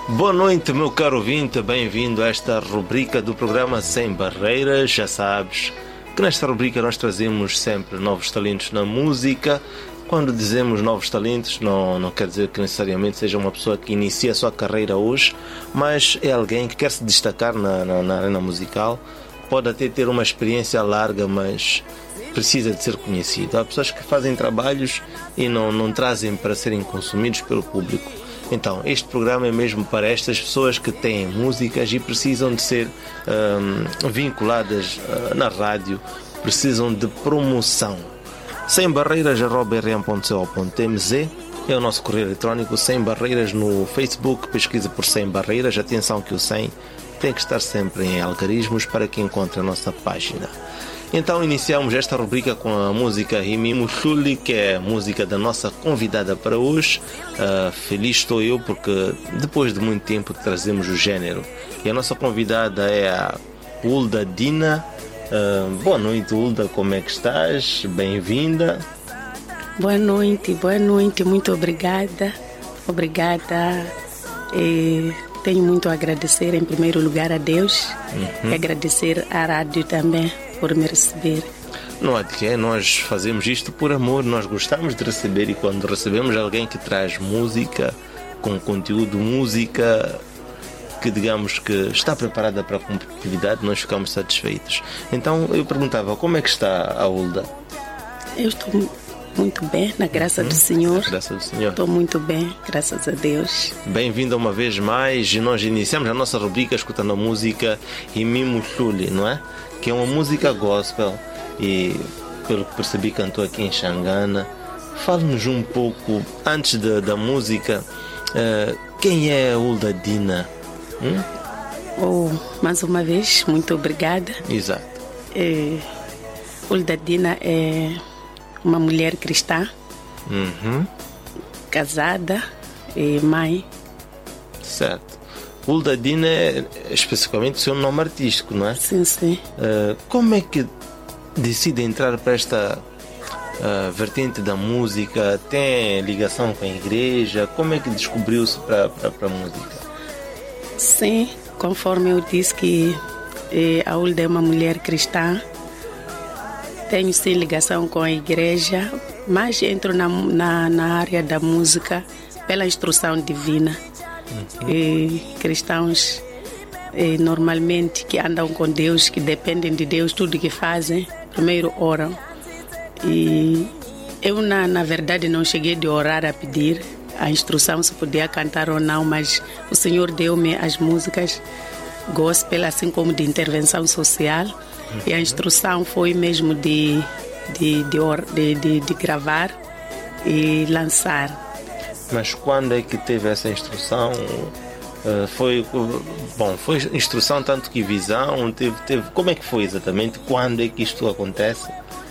Boa noite, meu caro ouvinte, bem-vindo a esta rubrica do programa Sem Barreiras. Já sabes que nesta rubrica nós trazemos sempre novos talentos na música. Quando dizemos novos talentos, não quer dizer que necessariamente seja uma pessoa que inicia a sua carreira hoje, mas é alguém que quer se destacar na arena musical. Pode até ter uma experiência larga, mas precisa de ser conhecido. Há pessoas que fazem trabalhos e não trazem para serem consumidos pelo público. Então, este programa é mesmo para estas pessoas que têm músicas e precisam de ser vinculadas na rádio, precisam de promoção. sembarreiras@rm.co.mz é o nosso correio eletrónico. Sem Barreiras no Facebook, pesquisa por Sem Barreiras. Atenção que o 100 tem que estar sempre em algarismos para que encontre a nossa página. Então iniciamos esta rubrica com a música Rimimo Chuli, que é a música da nossa convidada para hoje. Feliz estou eu porque depois de muito tempo trazemos o género. E a nossa convidada é a Hulda Dina. Boa noite, Hulda, como é que estás? Bem-vinda. Boa noite, muito obrigada. Tenho muito a agradecer em primeiro lugar a Deus e agradecer à rádio também por me receber. Não há de que, nós fazemos isto por amor, nós gostamos de receber, e quando recebemos alguém que traz música, com conteúdo, música que digamos que está preparada para a competitividade, nós ficamos satisfeitos. Então eu perguntava, como é que está a Hulda? Eu estou muito bem, na graça do Senhor. Graças do Senhor. Estou muito bem, graças a Deus. Bem-vinda uma vez mais, e nós iniciamos a nossa rubrica escutando a música Rimimo Chuli, não é? Que é uma música gospel e, pelo que percebi, cantou aqui em Xangana. Fale-nos um pouco, antes da música, quem é a Hulda Dina? Mais uma vez, muito obrigada. Exato. Hulda Dina é uma mulher cristã, casada e mãe. Certo. Hulda Dina é especificamente o seu nome artístico, não é? Sim, sim. Como é que decide entrar para esta vertente da música? Tem ligação com a igreja? Como é que descobriu-se para a música? Sim, conforme eu disse que a Hulda é uma mulher cristã, tenho sim ligação com a igreja, mas entro na área da música pela instrução divina. Cristãos normalmente que andam com Deus, que dependem de Deus, tudo que fazem, primeiro oram. E eu na verdade não cheguei de orar a pedir a instrução se podia cantar ou não, mas o Senhor deu-me as músicas gospel, assim como de intervenção social, e a instrução foi mesmo de gravar e lançar. Mas quando é que teve essa instrução? Foi instrução tanto que visão, teve como é que foi exatamente? Quando é que isto acontece?